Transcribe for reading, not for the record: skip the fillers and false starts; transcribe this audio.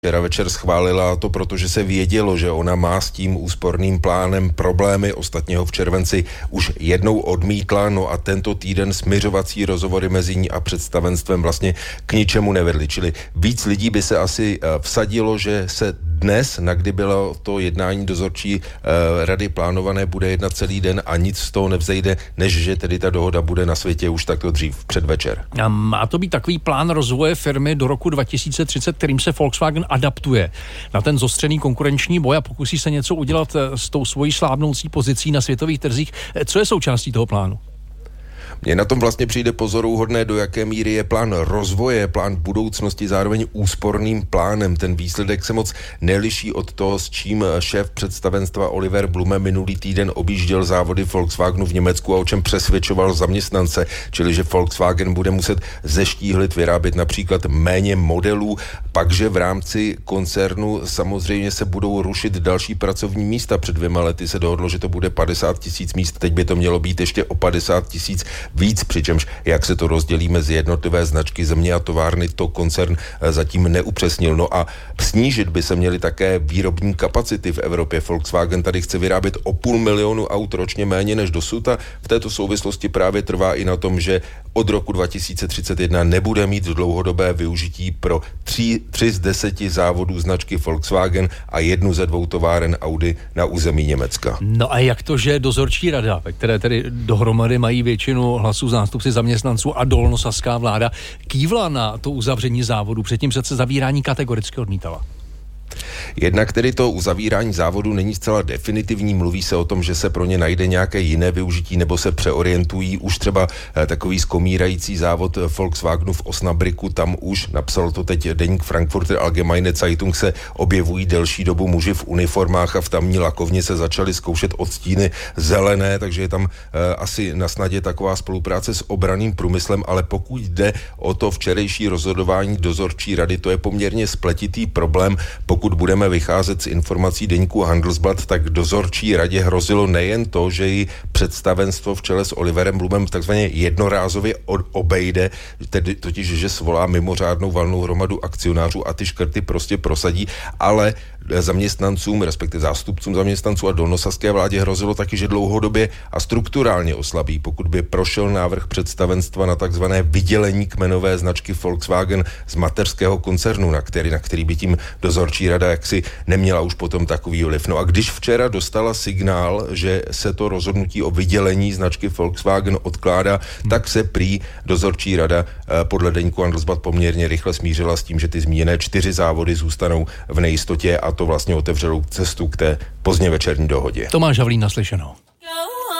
včera večer schválila to, protože se vědělo, že ona má s tím úsporným plánem problémy, ostatně ho v červenci už jednou odmítla, no a tento týden smiřovací rozhovory mezi ní a představenstvem vlastně k ničemu nevedly. Čili víc lidí by se asi vsadilo, že se dnes, na kdy bylo to jednání dozorčí rady plánované, bude jednat celý den a nic z toho nevzejde, než že tedy ta dohoda bude na světě už takto dřív předvečer. A má to být takový plán rozvoje firmy do roku 2030, kterým se Volkswagen adaptuje na ten zostřený konkurenční boj a pokusí se něco udělat s tou svojí slábnoucí pozicí na světových trzích. Co je součástí toho plánu? Mně na tom vlastně přijde pozoruhodné, do jaké míry je plán rozvoje, plán budoucnosti zároveň úsporným plánem. Ten výsledek se moc neliší od toho, s čím šéf představenstva Oliver Blume minulý týden objížděl závody Volkswagenu v Německu a o čem přesvědčoval zaměstnance, čili že Volkswagen bude muset zeštíhlit vyrábět například méně modelů, pak že v rámci koncernu samozřejmě se budou rušit další pracovní místa. Před 2 lety se dohodlo, že to bude 50 000 míst, teď by to mělo být ještě o 50 000 víc, přičemž jak se to rozdělí mezi jednotlivé značky země a továrny, to koncern zatím neupřesnil. No a snížit by se měly také výrobní kapacity v Evropě. Volkswagen tady chce vyrábět o 500 000 aut ročně méně než dosud a v této souvislosti právě trvá i na tom, že od roku 2031 nebude mít dlouhodobé využití pro 3 z 10 závodů značky Volkswagen a 1 ze 2 továren Audi na území Německa. No a jak to, že dozorčí rada, ve které tedy dohromady mají většinu hlasů zástupci zaměstnanců a dolnosaská vláda, kývla na to uzavření závodu, předtím přece zavírání kategoricky odmítala? Jednak tedy to uzavírání závodu není zcela definitivní, mluví se o tom, že se pro ně najde nějaké jiné využití nebo se přeorientují. Už třeba takový skomírající závod Volkswagenu v Osnabrücku, tam už, napsal to teď deník Frankfurter Allgemeine Zeitung, se objevují delší dobu muži v uniformách a v tamní lakovně se začaly zkoušet odstíny zelené, takže je tam asi na snadě taková spolupráce s obranným průmyslem, ale pokud jde o to včerejší rozhodování dozorčí rady, to je poměrně spletitý problém. Pokud budeme vycházet z informací deníku Handelsblatt, tak dozorčí radě hrozilo nejen to, že ji představenstvo v čele s Oliverem Blumem takzvaně jednorázově obejde, tedy totiž, že svolá mimořádnou valnou hromadu akcionářů a ty škrty prostě prosadí, ale zaměstnancům, respektive zástupcům zaměstnanců a dolnosaské vládě hrozilo taky, že dlouhodobě a strukturálně oslabí, pokud by prošel návrh představenstva na takzvané vydělení kmenové značky Volkswagen z mateřského koncernu, na který by tím dozorčí rada jaksi neměla už potom takový vliv. No a když včera dostala signál, že se to rozhodnutí o vydělení značky Volkswagen odkládá, tak se prý dozorčí rada podle deníku Handelsblatt poměrně rychle smířila s tím, že ty zmíněné 4 závody zůstanou v nejistotě a to vlastně otevřelo cestu k té pozdně večerní dohodě. Tomáš Havlín, naslyšenou.